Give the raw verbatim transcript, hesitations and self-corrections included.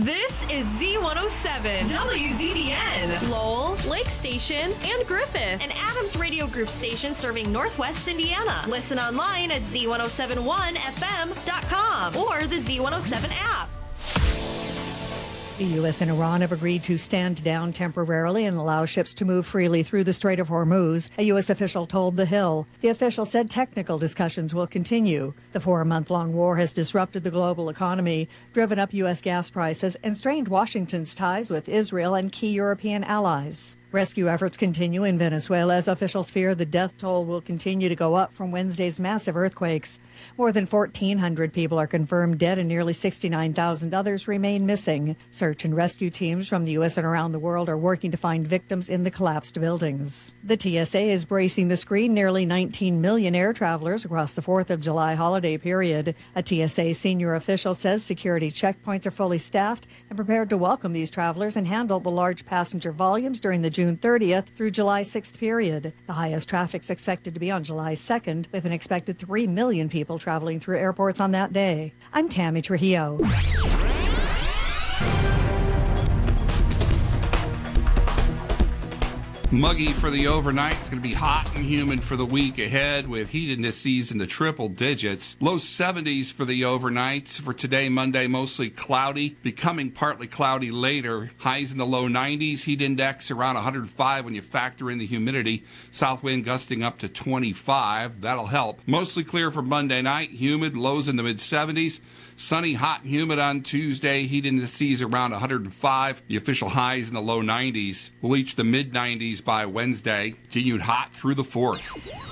This is Z one oh seven, W Z B N, Lowell, Lake Station, and Griffith, an Adams Radio Group station serving Northwest Indiana. Listen online at Z one oh seven one F M dot com or the Z one oh seven app. The U S and Iran have agreed to stand down temporarily and allow ships to move freely through the Strait of Hormuz, a U S official told The Hill. The official said technical discussions will continue. The four-month-long war has disrupted the global economy, driven up U S gas prices, and strained Washington's ties with Israel and key European allies. Rescue efforts continue in Venezuela as officials fear the death toll will continue to go up from Wednesday's massive earthquakes. More than fourteen hundred people are confirmed dead and nearly sixty-nine thousand others remain missing. Search and rescue teams from the U S and around the world are working to find victims in the collapsed buildings. The T S A is bracing to screen nearly nineteen million air travelers across the fourth of July holiday period. A T S A senior official says security checkpoints are fully staffed and prepared to welcome these travelers and handle the large passenger volumes during the June thirtieth through July sixth period. The highest traffic is expected to be on July second, with an expected three million people traveling through airports on that day. I'm Tammy Trujillo. Muggy for the overnight. It's going to be hot and humid for the week ahead with heat indices in the triple digits. Low seventies for the overnight. For today, Monday, mostly cloudy, becoming partly cloudy later. Highs in the low nineties. Heat index around one hundred five when you factor in the humidity. South wind gusting up to twenty-five. That'll help. Mostly clear for Monday night. Humid, lows in the mid seventies. Sunny, hot, and humid on Tuesday. Heat indices around one hundred five. The official highs in the low nineties. We'll reach the mid nineties by Wednesday. Continued hot through the fourth.